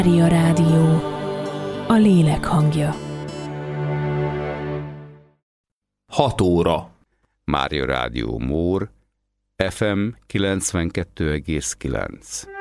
Mária Rádió, a lélek hangja. 6 óra. Mária Rádió Mór, FM 92,9.